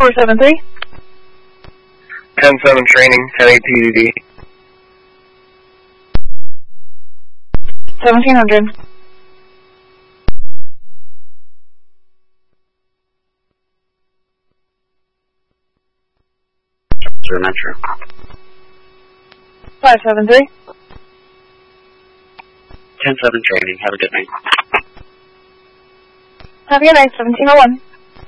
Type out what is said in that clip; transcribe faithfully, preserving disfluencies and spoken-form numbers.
four seven three. ten seven training, ten eight P D D. seventeen hundred. Metro. five seven three. ten seven training, have a good night. Have a good night, seventeen oh one.